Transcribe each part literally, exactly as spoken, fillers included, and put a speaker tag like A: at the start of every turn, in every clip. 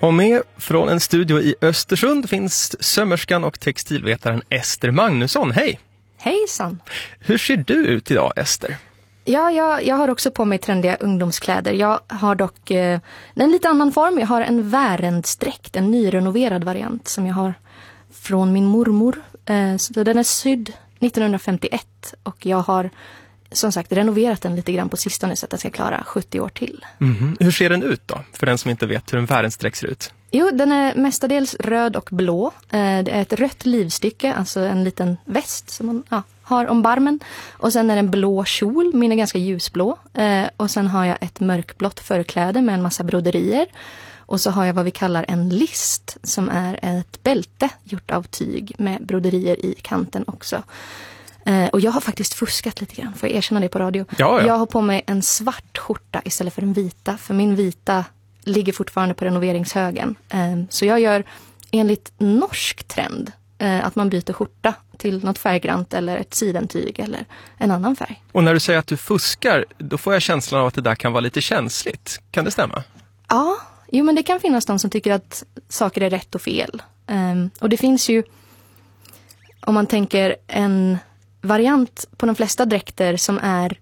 A: Och med från en studio i Östersund finns sömmerskan och textilvetaren Ester Magnusson. Hej!
B: Hejsan!
A: Hur ser du ut idag, Ester?
B: Ja, jag, jag har också på mig trendiga ungdomskläder. Jag har dock eh, en lite annan form. Jag har en Wärendsträkt, en nyrenoverad variant som jag har från min mormor. Eh, så den är sydd nittonhundrafemtioett och jag har som sagt renoverat den lite grann på sistone så att den ska klara sjuttio år till.
A: Mm-hmm. Hur ser den ut då, för den som inte vet hur en Wärendsträkt ser ut?
B: Jo, den är mestadels röd och blå. Eh, det är ett rött livstycke, alltså en liten väst som man ja, har om barmen. Och sen är det en blå kjol, min är ganska ljusblå. Eh, och sen har jag ett mörkblått förkläde med en massa broderier. Och så har jag vad vi kallar en list som är ett bälte gjort av tyg med broderier i kanten också. Eh, och jag har faktiskt fuskat lite grann, får jag erkänna det på radio.
A: Ja, ja.
B: Jag har på mig en svart skjorta istället för en vita, för min vita ligger fortfarande på renoveringshögen. Eh, så jag gör enligt norsk trend eh, att man byter skjorta till något färggrant eller ett sidentyg eller en annan färg.
A: Och när du säger att du fuskar, då får jag känslan av att det där kan vara lite känsligt. Kan det stämma?
B: Ja, jo men det kan finnas de som tycker att saker är rätt och fel. Eh, och det finns ju, om man tänker en variant på de flesta dräkter som är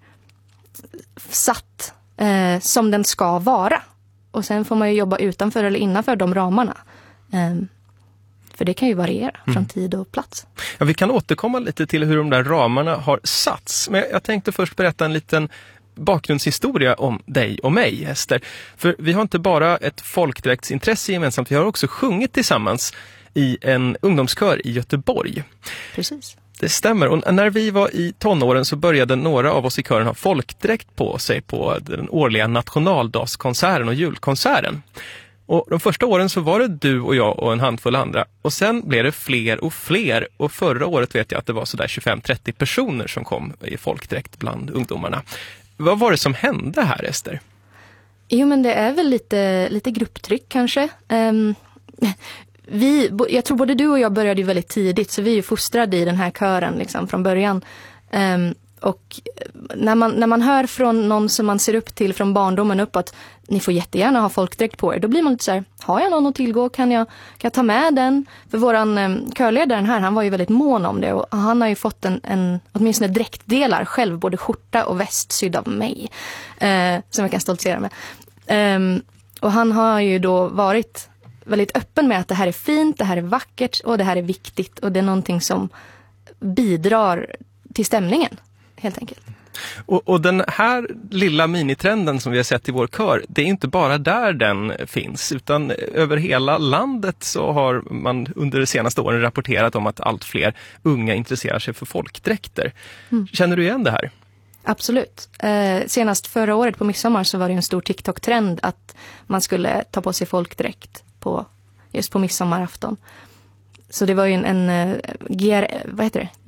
B: satt eh, som den ska vara. Och sen får man ju jobba utanför eller innanför de ramarna. Eh, för det kan ju variera mm. från tid och plats.
A: Ja, vi kan återkomma lite till hur de där ramarna har satts. Men jag tänkte först berätta en liten bakgrundshistoria om dig och mig, Ester. För vi har inte bara ett folkdräktsintresse gemensamt, vi har också sjungit tillsammans i en ungdomskör i Göteborg.
B: Precis.
A: Det stämmer. Och när vi var i tonåren så började några av oss i kören ha folkdräkt på sig på den årliga nationaldagskonserten och julkonserten. Och de första åren så var det du och jag och en handfull andra. Och sen blev det fler och fler. Och förra året vet jag att det var sådär tjugofem till trettio personer som kom i folkdräkt bland ungdomarna. Vad var det som hände här, Ester?
B: Jo, men det är väl lite, lite grupptryck kanske. Um... Vi, jag tror både du och jag började ju väldigt tidigt, så vi är ju fostrade i den här kören liksom, från början. Um, och när man, när man hör från någon som man ser upp till från barndomen upp att ni får jättegärna ha folkdräkt på er, då blir man lite så här, har jag någon att tillgå? Kan jag, kan jag ta med den? För våran um, körledaren här, han var ju väldigt mån om det, och han har ju fått en, en åtminstone dräktdelar själv, både skjorta och väst sydd av mig, uh, som jag kan stoltsera med. Um, och han har ju då varit väldigt öppen med att det här är fint, det här är vackert och det här är viktigt, och det är någonting som bidrar till stämningen helt enkelt.
A: Och, och den här lilla minitrenden som vi har sett i vår kör, det är inte bara där den finns, utan över hela landet så har man under de senaste åren rapporterat om att allt fler unga intresserar sig för folkdräkter. Mm. Känner du igen det här? Absolut.
B: Eh, senast förra året på midsommar så var det en stor TikTok-trend att man skulle ta på sig folkdräkt på, just på midsommarafton. Så det var ju en, en G R, vad heter det?